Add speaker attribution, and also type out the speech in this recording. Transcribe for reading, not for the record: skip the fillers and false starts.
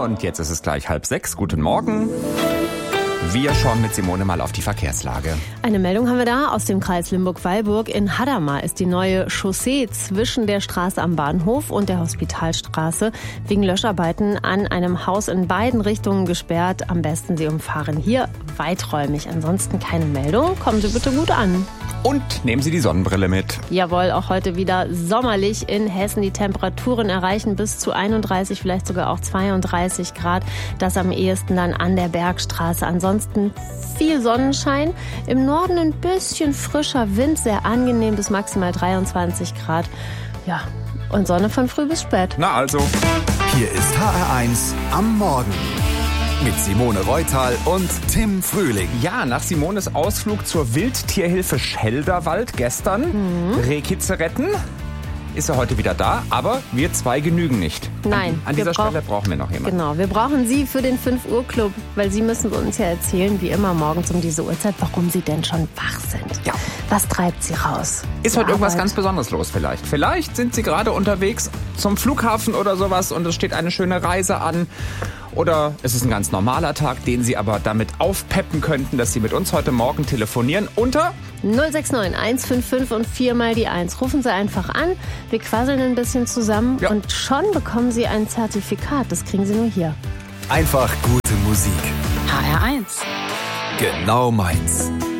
Speaker 1: Und jetzt ist es gleich 5:30. Guten Morgen. Wir schauen mit Simone mal auf die Verkehrslage.
Speaker 2: Eine Meldung haben wir da aus dem Kreis Limburg-Weilburg. In Hadamar ist die neue Chaussee zwischen der Straße am Bahnhof und der Hospitalstraße wegen Löscharbeiten an einem Haus in beiden Richtungen gesperrt. Am besten Sie umfahren hier weiträumig. Ansonsten keine Meldung. Kommen Sie bitte gut an.
Speaker 1: Und nehmen Sie die Sonnenbrille mit.
Speaker 2: Jawohl, auch heute wieder sommerlich in Hessen. Die Temperaturen erreichen bis zu 31, vielleicht sogar auch 32 Grad. Das am ehesten dann an der Bergstraße. Ansonsten viel Sonnenschein. Im Norden ein bisschen frischer Wind, sehr angenehm bis maximal 23 Grad. Ja, und Sonne von früh bis spät.
Speaker 1: Na also.
Speaker 3: Hier ist HR1 am Morgen. Mit Simone Reutal und Tim Frühling.
Speaker 1: Ja, nach Simones Ausflug zur Wildtierhilfe Schelderwald gestern, Rehkitze retten, ist er heute wieder da, aber wir zwei genügen nicht.
Speaker 2: Nein.
Speaker 1: An dieser Stelle brauchen wir noch jemanden.
Speaker 2: Genau, wir brauchen Sie für den 5 Uhr Club, weil Sie müssen uns ja erzählen, wie immer morgens um diese Uhrzeit, warum Sie denn schon wach sind.
Speaker 1: Ja.
Speaker 2: Was treibt Sie raus?
Speaker 1: Ist heute irgendwas ganz Besonderes los vielleicht? Vielleicht sind Sie gerade unterwegs zum Flughafen oder sowas und es steht eine schöne Reise an. Oder es ist ein ganz normaler Tag, den Sie aber damit aufpeppen könnten, dass Sie mit uns heute Morgen telefonieren unter
Speaker 2: 069 155 und 4 mal die 1. Rufen Sie einfach an, wir quasseln ein bisschen zusammen und schon bekommen Sie ein Zertifikat. Das kriegen Sie nur hier.
Speaker 3: Einfach gute Musik.
Speaker 4: HR1.
Speaker 3: Genau meins.